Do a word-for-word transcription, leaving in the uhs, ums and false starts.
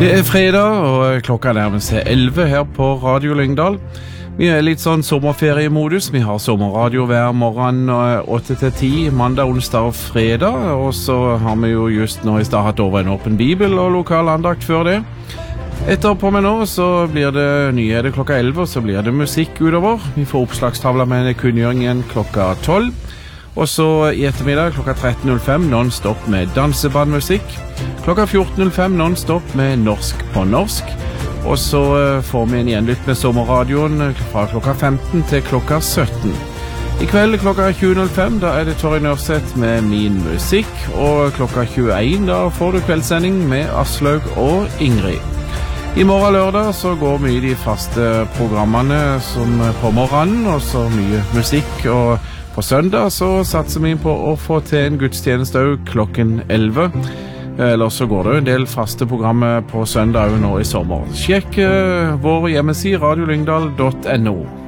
Det er fredag, og klokka nærmer seg elleve her på Radio Lyngdal. Vi er litt sånn sommerferiemodus. Vi har sommerradio hver morgen åtte til ti, mandag, onsdag og fredag. Og så har vi jo just nå i stad hatt over en åpen bibel og lokal andakt før det. Etterpå med nå så blir det nyheter klokka elleve, og så blir det musikk utover. Vi får oppslagstavler med kunngjøringen klokka tolv. Og så i ettermiddag klokka tretten null fem non-stop med dansebandmusikk. Klokka fjorten null fem non-stop med norsk på norsk. Og så får vi en gjenlytt med sommerradioen fra klokka femten til klokka sytten. I kveld klokka tjue null fem da er det Torry Nørseth med Min Musikk. Og klokka tjueen da får du kveldssending med Aslaug og Ingrid. I morgen lørdag så går mye de faste programmene som på morgenen, og så mye musikk. Og på søndag så satser vi på å få til en gudstjeneste klokken elleve. Eller så går det en del faste programmer på søndag nå i sommer. Sjekk uh, vår hjemmeside radio lyngdal punktum no.